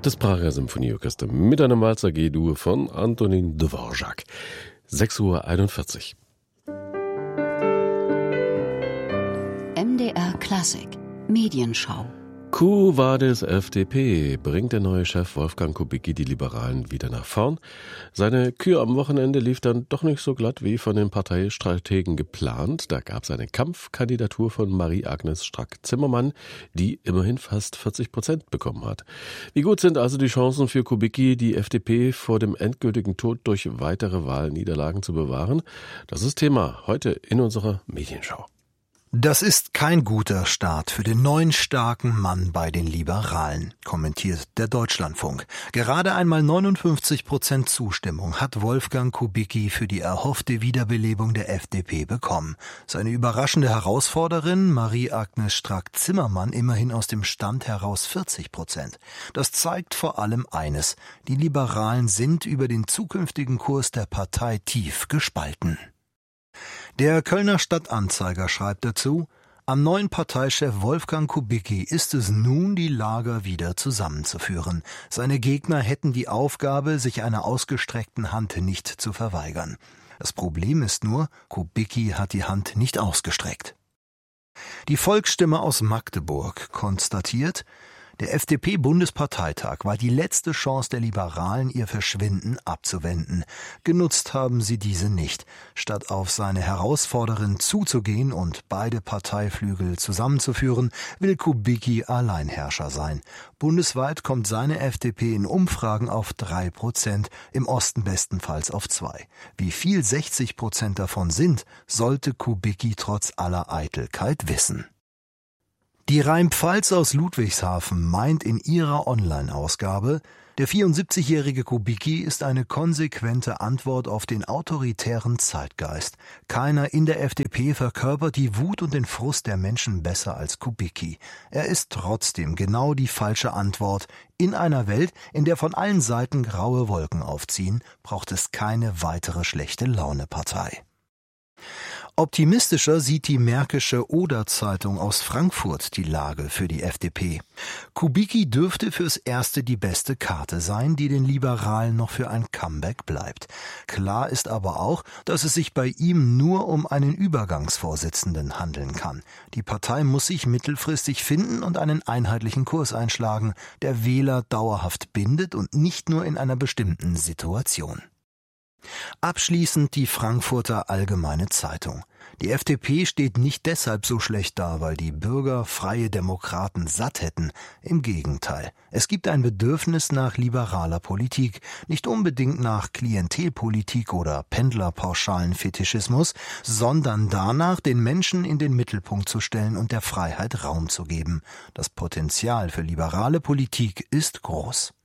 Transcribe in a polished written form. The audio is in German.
Das Prager Symphonieorchester mit einem Walzer G-Dur von Antonin Dvorak. 6:41 Uhr. MDR Klassik Medienschau. Quo vadis FDP? Bringt der neue Chef Wolfgang Kubicki die Liberalen wieder nach vorn? Seine Kür am Wochenende lief dann doch nicht so glatt wie von den Parteistrategen geplant. Da gab es eine Kampfkandidatur von Marie-Agnes Strack-Zimmermann, die immerhin fast 40% bekommen hat. Wie gut sind also die Chancen für Kubicki, die FDP vor dem endgültigen Tod durch weitere Wahlniederlagen zu bewahren? Das ist Thema heute in unserer Medienschau. Das ist kein guter Start für den neuen starken Mann bei den Liberalen, kommentiert der Deutschlandfunk. Gerade einmal 59% Zustimmung hat Wolfgang Kubicki für die erhoffte Wiederbelebung der FDP bekommen. Seine überraschende Herausforderin Marie-Agnes Strack-Zimmermann immerhin aus dem Stand heraus 40%. Das zeigt vor allem eines: Die Liberalen sind über den zukünftigen Kurs der Partei tief gespalten. Der Kölner Stadtanzeiger schreibt dazu: Am neuen Parteichef Wolfgang Kubicki ist es nun, die Lager wieder zusammenzuführen. Seine Gegner hätten die Aufgabe, sich einer ausgestreckten Hand nicht zu verweigern. Das Problem ist nur, Kubicki hat die Hand nicht ausgestreckt. Die Volksstimme aus Magdeburg konstatiert: Der FDP-Bundesparteitag war die letzte Chance der Liberalen, ihr Verschwinden abzuwenden. Genutzt haben sie diese nicht. Statt auf seine Herausforderin zuzugehen und beide Parteiflügel zusammenzuführen, will Kubicki Alleinherrscher sein. Bundesweit kommt seine FDP in Umfragen auf 3%, im Osten bestenfalls auf 2%. Wie viel 60% davon sind, sollte Kubicki trotz aller Eitelkeit wissen. Die Rhein-Pfalz aus Ludwigshafen meint in ihrer Online-Ausgabe: Der 74-jährige Kubicki ist eine konsequente Antwort auf den autoritären Zeitgeist. Keiner in der FDP verkörpert die Wut und den Frust der Menschen besser als Kubicki. Er ist trotzdem genau die falsche Antwort. In einer Welt, in der von allen Seiten graue Wolken aufziehen, braucht es keine weitere Schlechte-Laune-Partei. Optimistischer sieht die Märkische Oder-Zeitung aus Frankfurt die Lage für die FDP. Kubicki dürfte fürs Erste die beste Karte sein, die den Liberalen noch für ein Comeback bleibt. Klar ist aber auch, dass es sich bei ihm nur um einen Übergangsvorsitzenden handeln kann. Die Partei muss sich mittelfristig finden und einen einheitlichen Kurs einschlagen, der Wähler dauerhaft bindet und nicht nur in einer bestimmten Situation. Abschließend die Frankfurter Allgemeine Zeitung. Die FDP steht nicht deshalb so schlecht da, weil die Bürger Freie Demokraten satt hätten. Im Gegenteil. Es gibt ein Bedürfnis nach liberaler Politik, nicht unbedingt nach Klientelpolitik oder Pendlerpauschalen-Fetischismus, sondern danach, den Menschen in den Mittelpunkt zu stellen und der Freiheit Raum zu geben. Das Potenzial für liberale Politik ist groß.